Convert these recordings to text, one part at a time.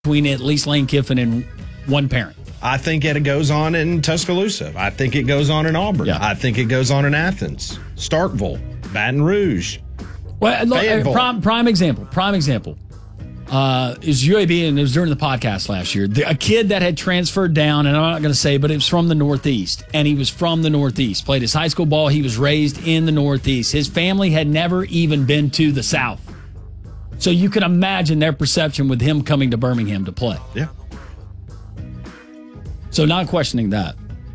between at least Lane Kiffin and one parent. I think it goes on in Tuscaloosa. I think it goes on in Auburn. Yeah. I think it goes on in Athens, Starkville, Baton Rouge. Well, look, prime example is UAB, and it was during the podcast last year. A kid that had transferred down, and I'm not going to say, but it was from the Northeast, and he was from the Northeast. Played his high school ball. He was raised in the Northeast. His family had never even been to the South. So you can imagine their perception with him coming to Birmingham to play. Yeah. So not questioning that.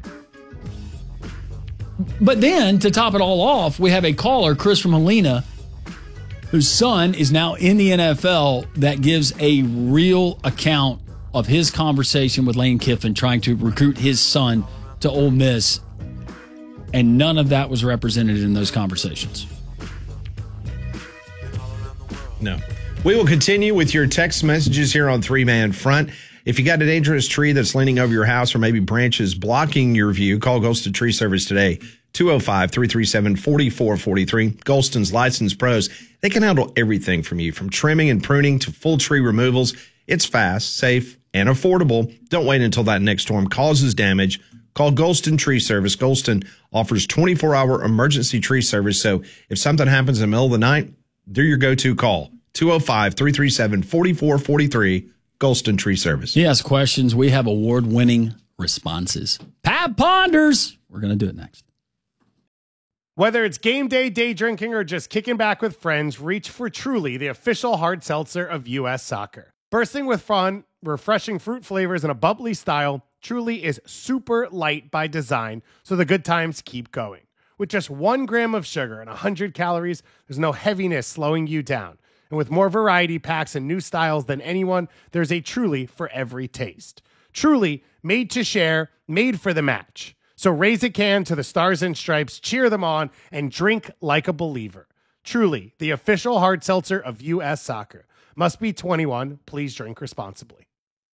But then, to top it all off, we have a caller, Chris from Helena, whose son is now in the NFL, that gives a real account of his conversation with Lane Kiffin trying to recruit his son to Ole Miss, and none of that was represented in those conversations. No. We will continue with your text messages here on Three Man Front. If you got a dangerous tree that's leaning over your house or maybe branches blocking your view, call Golston Tree Service today, 205-337-4443. Golston's licensed pros, they can handle everything from you, from trimming and pruning to full tree removals. It's fast, safe, and affordable. Don't wait until that next storm causes damage. Call Golston Tree Service. Golston offers 24-hour emergency tree service, so if something happens in the middle of the night, they're your go-to call. 205-337-4443. Golston Tree Service. He asks questions. We have award-winning responses. Pat Ponders. We're going to do it next. Whether it's game day, day drinking, or just kicking back with friends, reach for Truly, the official hard seltzer of U.S. Soccer. Bursting with fun, refreshing fruit flavors, and a bubbly style, Truly is super light by design, so the good times keep going. With just 1 gram of sugar and 100 calories, there's no heaviness slowing you down. And with more variety packs and new styles than anyone, there's a Truly for every taste. Truly, made to share, made for the match. So raise a can to the Stars and Stripes, cheer them on, and drink like a believer. Truly, the official hard seltzer of U.S. Soccer. Must be 21. Please drink responsibly.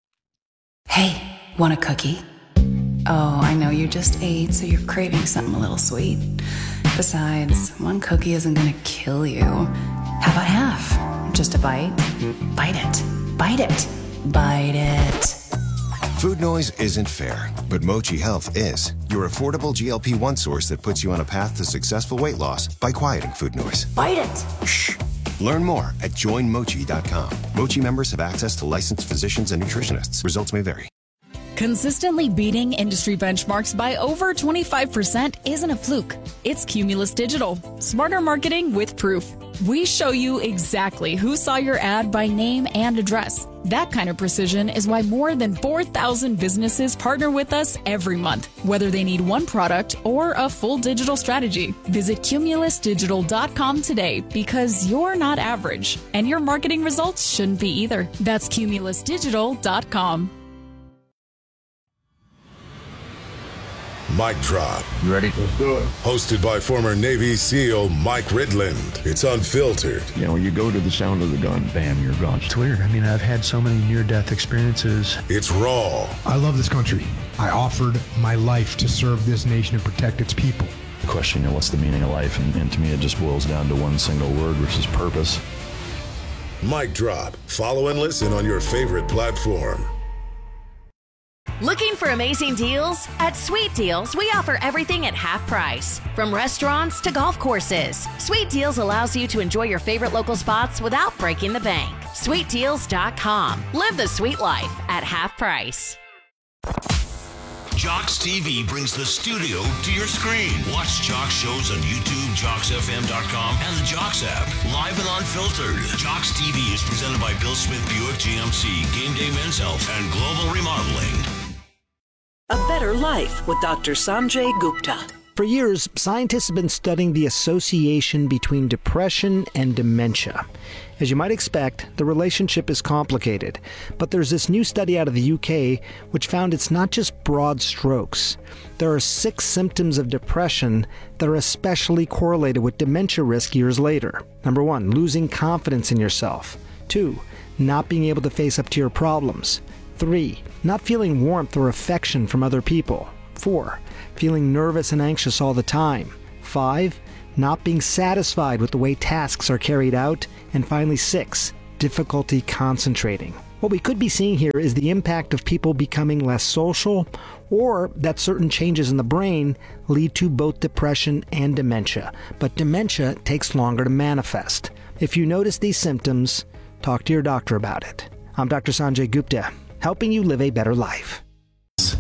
Hey, want a cookie? Oh, I know you just ate, so you're craving something a little sweet. Besides, 1 cookie isn't going to kill you. How about half? Just a bite? Bite it. Bite it. Bite it. Food noise isn't fair, but Mochi Health is. Your affordable GLP-1 source that puts you on a path to successful weight loss by quieting food noise. Bite it. Shh. Learn more at joinmochi.com. Mochi members have access to licensed physicians and nutritionists. Results may vary. Consistently beating industry benchmarks by over 25% isn't a fluke. It's Cumulus Digital. Smarter marketing with proof. We show you exactly who saw your ad by name and address. That kind of precision is why more than 4,000 businesses partner with us every month, whether they need one product or a full digital strategy. Visit cumulusdigital.com today, because you're not average, and your marketing results shouldn't be either. That's cumulusdigital.com. Mic Drop. You ready? Let's do it. Hosted by former Navy SEAL Mike Ridland. It's unfiltered. You know, you go to the sound of the gun, bam, you're gone. It's weird. I mean, I've had so many near-death experiences. It's raw. I love this country. I offered my life to serve this nation and protect its people. Question, what's the meaning of life? And to me, it just boils down to one single word, which is purpose. Mic Drop. Follow and listen on your favorite platform. Looking for amazing deals? At Sweet Deals, we offer everything at half price. From restaurants to golf courses, Sweet Deals allows you to enjoy your favorite local spots without breaking the bank. SweetDeals.com. Live the sweet life at half price. Jocks TV brings the studio to your screen. Watch Jocks shows on YouTube, JocksFM.com, and the Jocks app. Live and unfiltered. Jocks TV is presented by Bill Smith Buick GMC, Game Day Men's Health, and Global Remodeling. A Better Life with Dr. Sanjay Gupta. For years, scientists have been studying the association between depression and dementia. As you might expect, the relationship is complicated, but there's this new study out of the UK which found it's not just broad strokes. There are 6 symptoms of depression that are especially correlated with dementia risk years later. Number 1, losing confidence in yourself. 2, not being able to face up to your problems. 3, not feeling warmth or affection from other people. 4, feeling nervous and anxious all the time. 5, not being satisfied with the way tasks are carried out. And finally 6, difficulty concentrating. What we could be seeing here is the impact of people becoming less social, or that certain changes in the brain lead to both depression and dementia. But dementia takes longer to manifest. If you notice these symptoms, talk to your doctor about it. I'm Dr. Sanjay Gupta, helping you live a better life.